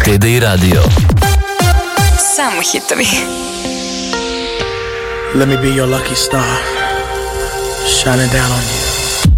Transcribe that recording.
TDI Radio. Samo hitovi. Let me be your lucky star, shining down on you.